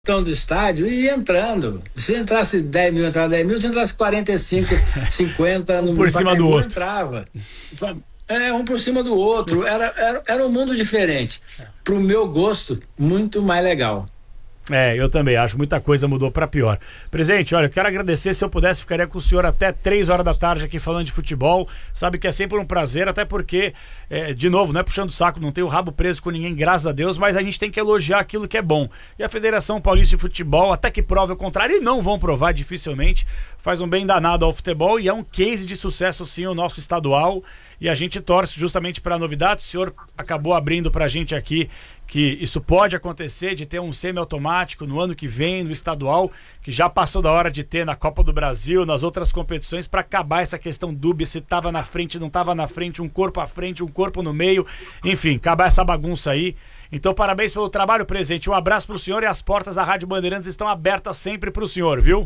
do estádio e ia entrando. Se entrasse 10 mil, entrava 10 mil. Se entrasse 45, 50 no por cima do outro, entrava. Sabe? Um por cima do outro. Era um mundo diferente. Pro meu gosto, muito mais legal. Eu também acho, muita coisa mudou pra pior. Presidente, olha, eu quero agradecer, se eu pudesse, ficaria com o senhor até 3 horas da tarde aqui falando de futebol, sabe que é sempre um prazer, até porque, de novo, não é puxando o saco, não tem o rabo preso com ninguém, graças a Deus, mas a gente tem que elogiar aquilo que é bom. E a Federação Paulista de Futebol, até que prove o contrário, e não vão provar dificilmente, faz um bem danado ao futebol e é um case de sucesso sim o nosso estadual, e a gente torce justamente para a novidade. O senhor acabou abrindo pra gente aqui que isso pode acontecer, de ter um semiautomático no ano que vem, no estadual, que já passou da hora de ter na Copa do Brasil, nas outras competições, para acabar essa questão dúbia, se estava na frente, não estava na frente, um corpo à frente, um corpo no meio, enfim, acabar essa bagunça aí. Então, parabéns pelo trabalho, presidente, um abraço pro senhor, e as portas da Rádio Bandeirantes estão abertas sempre pro senhor, viu?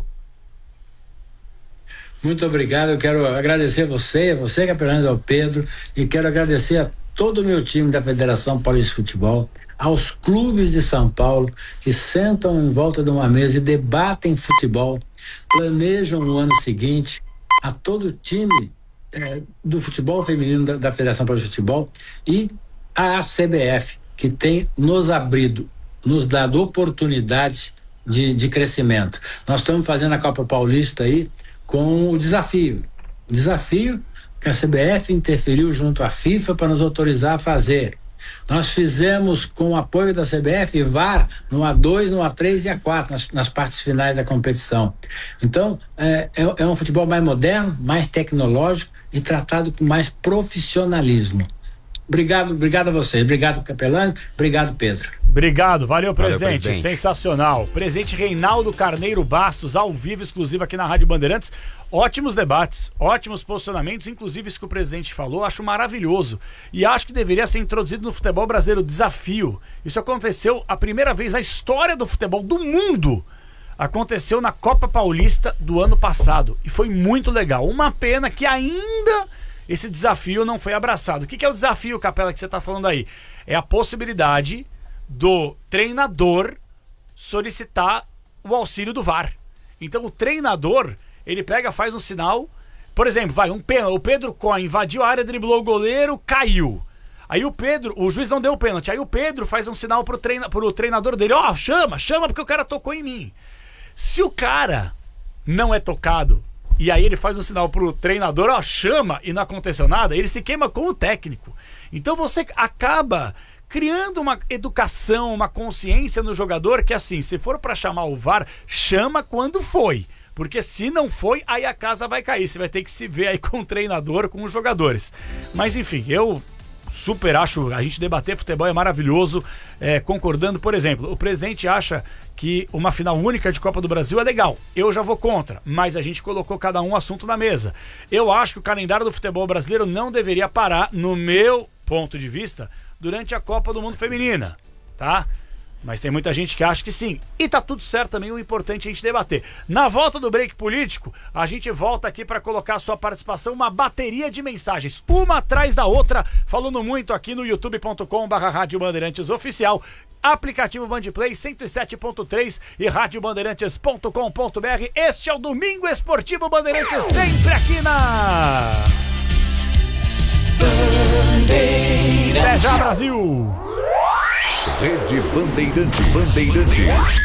Muito obrigado, eu quero agradecer você, capelão, ao Pedro, e quero agradecer a todo o meu time da Federação Paulista de Futebol, aos clubes de São Paulo que sentam em volta de uma mesa e debatem futebol, planejam no ano seguinte, a todo o time do futebol feminino da Federação Paulista de Futebol e a CBF, que tem nos dado oportunidades de crescimento. Nós estamos fazendo a Copa Paulista aí com o desafio que a CBF interferiu junto à FIFA para nos autorizar a fazer. Nós fizemos, com o apoio da CBF, VAR no A2, no A3 e A4, nas partes finais da competição. Então, é um futebol mais moderno, mais tecnológico e tratado com mais profissionalismo. Obrigado a vocês, obrigado Capelano, obrigado Pedro. Obrigado, valeu presidente, sensacional. Presidente Reinaldo Carneiro Bastos, ao vivo, exclusivo aqui na Rádio Bandeirantes. Ótimos debates, ótimos posicionamentos, inclusive isso que o presidente falou, acho maravilhoso. E acho que deveria ser introduzido no futebol brasileiro o desafio. Isso aconteceu a primeira vez na história do futebol do mundo. Aconteceu na Copa Paulista do ano passado e foi muito legal. Uma pena que ainda esse desafio não foi abraçado. O que é o desafio, Capela, que você está falando aí? É a possibilidade do treinador solicitar o auxílio do VAR. Então o treinador, ele pega, faz um sinal, por exemplo, o Pedro Cohen invadiu a área, driblou o goleiro, caiu. Aí o juiz não deu o pênalti, aí o Pedro faz um sinal pro treinador dele, chama porque o cara tocou em mim. Se o cara não é tocado, e aí ele faz um sinal pro treinador, chama, e não aconteceu nada, ele se queima com o técnico. Então você acaba criando uma educação, uma consciência no jogador que, assim, se for para chamar o VAR, chama quando foi. Porque se não foi, aí a casa vai cair. Você vai ter que se ver aí com o treinador, com os jogadores. Mas enfim, eu super acho, a gente debater futebol é maravilhoso, concordando, por exemplo, o presidente acha que uma final única de Copa do Brasil é legal, eu já vou contra, mas a gente colocou cada um assunto na mesa. Eu acho que o calendário do futebol brasileiro não deveria parar, no meu ponto de vista, durante a Copa do Mundo Feminina, tá? Mas tem muita gente que acha que sim. E tá tudo certo também, o importante é a gente debater. Na volta do break político, a gente volta aqui para colocar a sua participação, uma bateria de mensagens, uma atrás da outra, falando muito aqui no youtube.com/Rádio Bandeirantes Oficial, aplicativo Bandplay 107.3 e radiobandeirantes.com.br. Este é o Domingo Esportivo Bandeirantes, sempre aqui na Bandeirantes. Até já, Brasil! Rede Bandeirantes.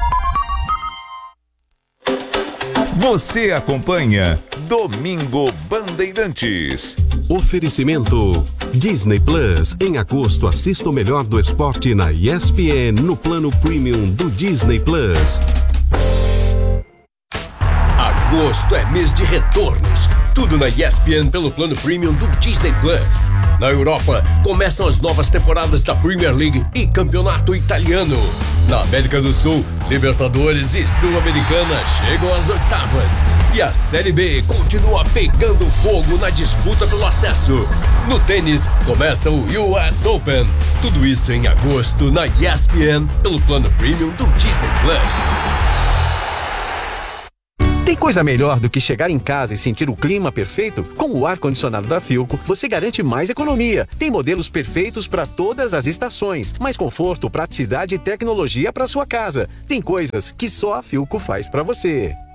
Você acompanha Domingo Bandeirantes. Oferecimento Disney Plus. Em agosto, assista o melhor do esporte na ESPN no plano premium do Disney Plus. Agosto é mês de retornos. Tudo na ESPN pelo plano premium do Disney Plus. Na Europa, começam as novas temporadas da Premier League e Campeonato Italiano. Na América do Sul, Libertadores e Sul-Americana chegam às oitavas. E a Série B continua pegando fogo na disputa pelo acesso. No tênis, começa o US Open. Tudo isso em agosto na ESPN pelo plano premium do Disney Plus. Tem coisa melhor do que chegar em casa e sentir o clima perfeito? Com o ar-condicionado da Philco, você garante mais economia. Tem modelos perfeitos para todas as estações, mais conforto, praticidade e tecnologia para sua casa. Tem coisas que só a Philco faz para você.